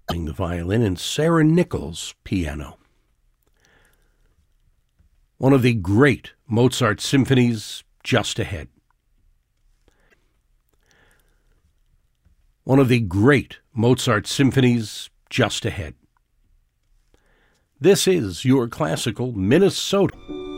playing the violin, and Sarah Nichols, piano. One of the great Mozart symphonies just ahead. One of the great Mozart symphonies just ahead. This is your classical Minnesota.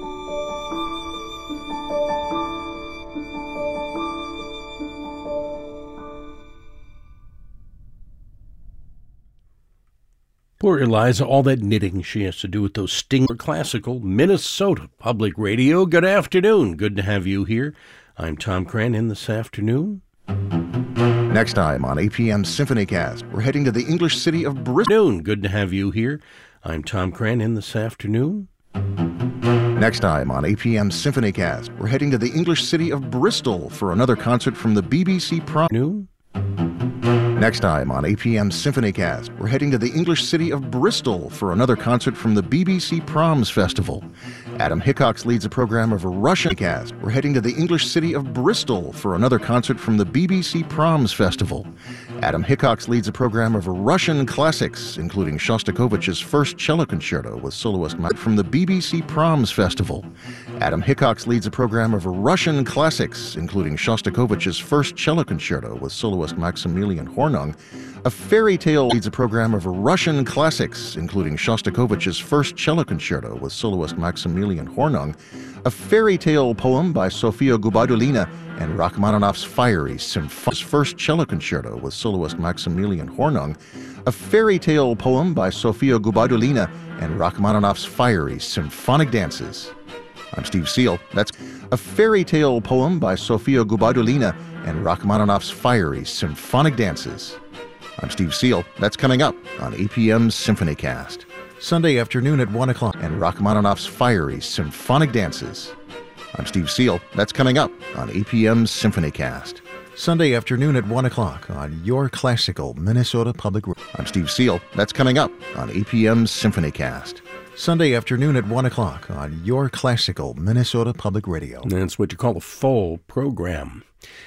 Poor Eliza, all that knitting she has to do with those stingers. Classical Minnesota Public Radio. Good afternoon. Good to have you here. I'm Tom Cranin this afternoon. Next time on APM SymphonyCast, we're heading to the English city of Bristol. Good to have you here. I'm Tom Cranin this afternoon. Next time on APM SymphonyCast, we're heading to the English city of Bristol for another concert from the BBC Prom. Next time on APM SymphonyCast, we're heading to the English city of Bristol for another concert from the BBC Proms Festival. Adam Hickox leads a program of a Russian cast. We're heading to the English city of Bristol for another concert from the BBC Proms Festival. Adam Hickox leads a program of Russian classics, including Shostakovich's First Cello Concerto with soloist from the BBC Proms Festival. Adam Hickox leads a program of Russian classics, including Shostakovich's First Cello Concerto with soloist Maximilian Hornung. A Fairy Tale leads a program of Russian classics, including Shostakovich's First Cello Concerto with soloist Maximilian Hornung, a fairy tale poem by Sofia Gubardolina, and Rachmaninoff's Fiery Symphony's First Cello Concerto with soloist Maximilian Hornung, a fairy tale poem by Sofia Gubardolina, and Rachmaninoff's Fiery Symphonic Dances. I'm Steve Seal. That's a fairy tale poem by Sofia Gubardolina and Rachmaninoff's Fiery Symphonic Dances. I'm Steve Seal. That's coming up on APM SymphonyCast. Sunday afternoon at 1 o'clock, and Rachmaninoff's Fiery Symphonic Dances. I'm Steve Seal. That's coming up on APM SymphonyCast. Sunday afternoon at 1 o'clock on your classical Minnesota Public Radio. I'm Steve Seal. That's coming up on APM SymphonyCast. Sunday afternoon at 1 o'clock on your classical Minnesota Public Radio. That's what you call a full program.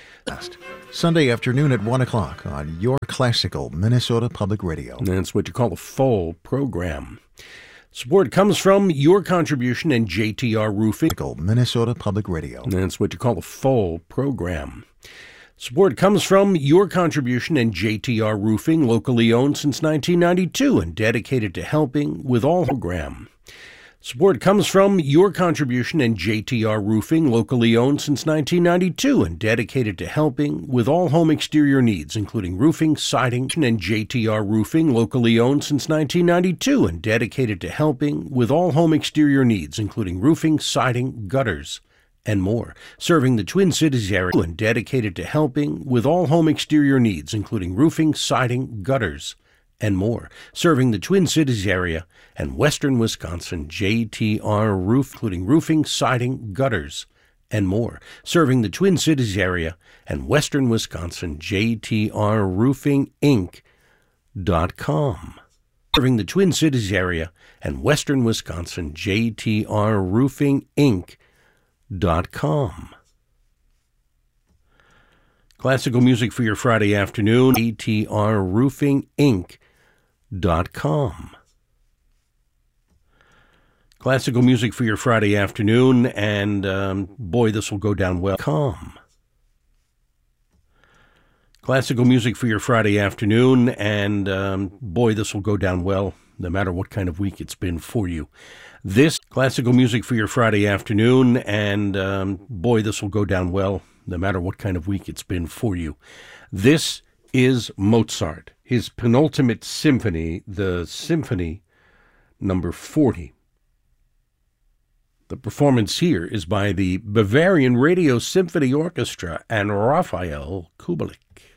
Sunday afternoon at 1 o'clock on your classical Minnesota Public Radio. That's what you call a full program. Support comes from your contribution and JTR Roofing. Minnesota Public Radio. That's what you call a full program. Support comes from your contribution and JTR Roofing, locally owned since 1992 and dedicated to helping with all program. Support comes from your contribution and JTR Roofing, locally owned since 1992 and dedicated to helping with all home exterior needs, including roofing, siding, and JTR Roofing, locally owned since 1992 and dedicated to helping with all home exterior needs, including roofing, siding, gutters, and more. Serving the Twin Cities area and dedicated to helping with all home exterior needs, including roofing, siding, gutters, and more. Serving the Twin Cities area and western Wisconsin, JTR Roof, including roofing, siding, gutters, and more. Serving the Twin Cities area and western Wisconsin, JTR Roofing Inc.com. Serving the Twin Cities area and western Wisconsin, JTR Roofing Inc.com. Classical music for your Friday afternoon, JTR Roofing Inc.com. Classical music for your Friday afternoon, and boy, this will go down well. Classical music for your Friday afternoon, and boy, this will go down well, no matter what kind of week it's been for you. This classical music for your Friday afternoon, and boy, this will go down well, no matter what kind of week it's been for you. This is Mozart, his penultimate symphony, the Symphony number 40. The performance here is by the Bavarian Radio Symphony Orchestra and Raphael Kubelik.